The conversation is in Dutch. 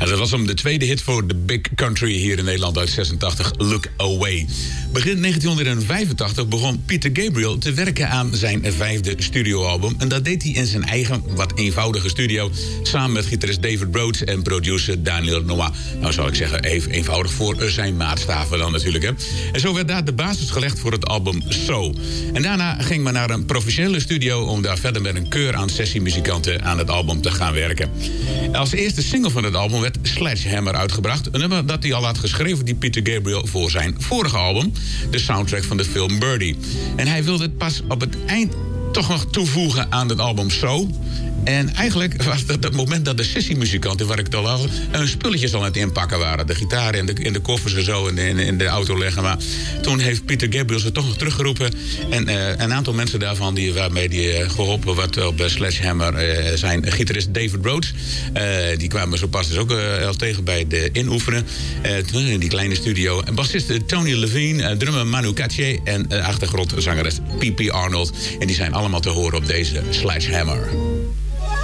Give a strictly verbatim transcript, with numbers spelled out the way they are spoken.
dat was hem de tweede hit voor The Big Country hier in Nederland uit zesentachtig, Look Away. Begin negentien vijfentachtig begon Peter Gabriel te werken aan zijn vijfde studioalbum. En dat deed hij in zijn eigen, wat eenvoudige studio, samen met gitarist David Rhodes en producer Daniel Noah. Nou zal ik zeggen, even eenvoudig voor zijn maatstaven dan natuurlijk. Hè. En zo werd daar de basis gelegd voor het album So. En daarna ging men naar een professionele studio om daar verder met een keur aan sessiemuzikanten aan het album te gaan werken. Als eerste single van het album werd Sledgehammer uitgebracht. Een nummer dat hij al had geschreven, die Peter Gabriel, voor zijn vorige album, de soundtrack van de film Birdie. En hij wilde het pas op het eind toch nog toevoegen aan het album So. En eigenlijk was dat het moment dat de sessiemuzikanten, waar ik het al had, hun spulletjes al aan het inpakken waren. De gitaar en de, in de koffers en zo in de, in de auto leggen. Maar toen heeft Peter Gabriel ze toch nog teruggeroepen. En uh, een aantal mensen daarvan die, waarmee die uh, geholpen werd op uh, Sledgehammer uh, zijn gitarist David Rhodes. Uh, die kwamen zo pas dus ook uh, al tegen bij de inoefenen. Uh, in die kleine studio. En bassist Tony Levine, uh, drummer Manu Katché en uh, achtergrondzangeres P P Arnold. En die zijn allemaal te horen op deze Sledgehammer.